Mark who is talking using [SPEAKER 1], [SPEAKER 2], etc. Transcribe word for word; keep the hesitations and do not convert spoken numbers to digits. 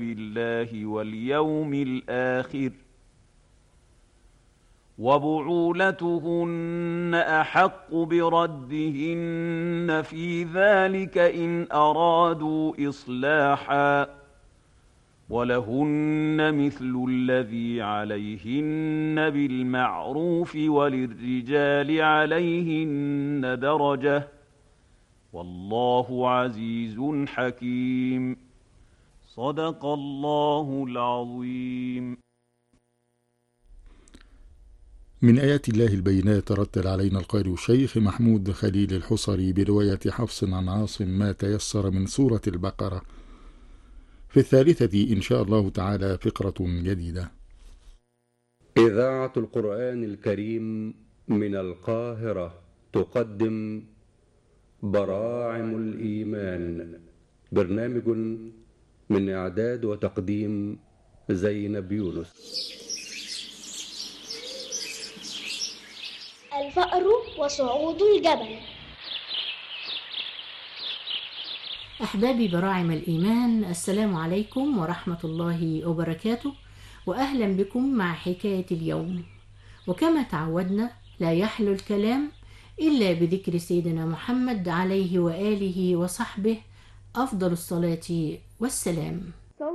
[SPEAKER 1] بالله واليوم الآخر وبعولتهن أحق بردهن في ذلك إن أرادوا إصلاحا ولهن مثل الذي عليهن بالمعروف وللرجال عليهن درجة والله عزيز حكيم. صدق الله العظيم.
[SPEAKER 2] من آيات الله البينات رتل علينا القارئ الشيخ محمود خليل الحصري برواية حفص عن عاصم ما تيسر من سورة البقرة. في الثالثة إن شاء الله تعالى فقرة جديدة.
[SPEAKER 3] إذاعة القرآن الكريم من القاهرة تقدم براعم الإيمان، برنامج من إعداد وتقديم زينب يونس.
[SPEAKER 4] الفأر وصعود الجبل.
[SPEAKER 5] أحبابي براعم الإيمان، السلام عليكم ورحمة الله وبركاته، وأهلا بكم مع حكاية اليوم. وكما تعودنا لا يحلو الكلام إلا بذكر سيدنا محمد عليه وآله وصحبه أفضل الصلاة والسلام.